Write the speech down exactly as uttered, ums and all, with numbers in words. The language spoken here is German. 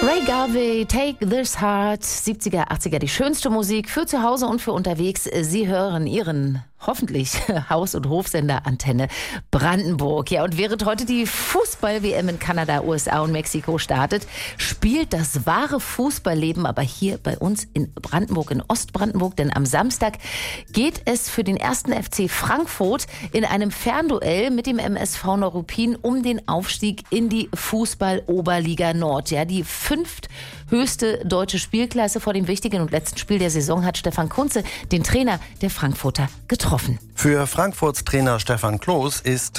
Ray Garvey, Take This Heart, siebziger, achtziger, die schönste Musik für zu Hause und für unterwegs. Sie hören Ihren, hoffentlich, Haus- und Hofsender Antenne Brandenburg. Ja, und während heute die Fußball-W M in Kanada, U S A und Mexiko startet, spielt das wahre Fußballleben aber hier bei uns in Brandenburg, in Ostbrandenburg. Denn am Samstag geht es für den ersten F C Frankfurt in einem Fernduell mit dem M S V Neuruppin um den Aufstieg in die Fußball-Oberliga Nord. Ja, die fünfthöchste deutsche Spielklasse. Vor dem wichtigen und letzten Spiel der Saison hat Stefan Kuntze den Trainer der Frankfurter getroffen. Für Frankfurts Trainer Stefan Kloß ist